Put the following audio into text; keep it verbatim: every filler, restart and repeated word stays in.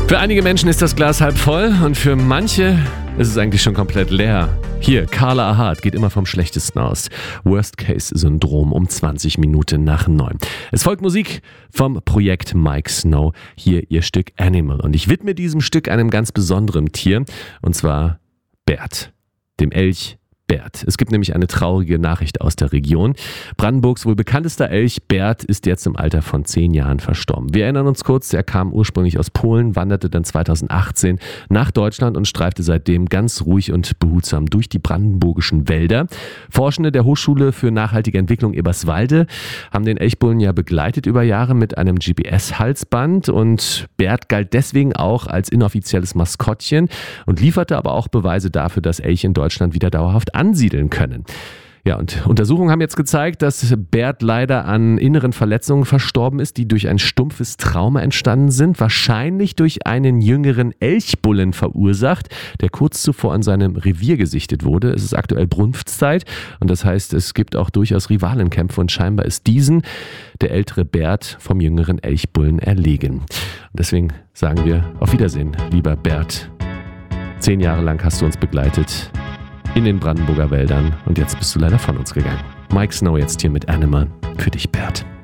Für einige Menschen ist das Glas halb voll und für manche ist es eigentlich schon komplett leer. Hier, Carla Ahad geht immer vom Schlechtesten aus. Worst-Case-Syndrom um zwanzig Minuten nach neun. Es folgt Musik vom Projekt Mike Snow. Hier ihr Stück Animal. Und ich widme diesem Stück einem ganz besonderen Tier, und zwar Bert, dem Elch Bert. Es gibt nämlich eine traurige Nachricht aus der Region. Brandenburgs wohl bekanntester Elch Bert ist jetzt im Alter von zehn Jahren verstorben. Wir erinnern uns kurz, er kam ursprünglich aus Polen, wanderte dann zweitausendachtzehn nach Deutschland und streifte seitdem ganz ruhig und behutsam durch die brandenburgischen Wälder. Forschende der Hochschule für nachhaltige Entwicklung Eberswalde haben den Elchbullen ja begleitet über Jahre mit einem G P S-Halsband, und Bert galt deswegen auch als inoffizielles Maskottchen und lieferte aber auch Beweise dafür, dass Elche in Deutschland wieder dauerhaft ansiedeln können. Ja, und Untersuchungen haben jetzt gezeigt, dass Bert leider an inneren Verletzungen verstorben ist, die durch ein stumpfes Trauma entstanden sind, wahrscheinlich durch einen jüngeren Elchbullen verursacht, der kurz zuvor an seinem Revier gesichtet wurde. Es ist aktuell Brunftzeit und das heißt, es gibt auch durchaus Rivalenkämpfe, und scheinbar ist diesen der ältere Bert vom jüngeren Elchbullen erlegen. Und deswegen sagen wir auf Wiedersehen, lieber Bert. Zehn Jahre lang hast du uns begleitet in den Brandenburger Wäldern und jetzt bist du leider von uns gegangen. Mike Snow jetzt hier mit Animal für dich, Bert.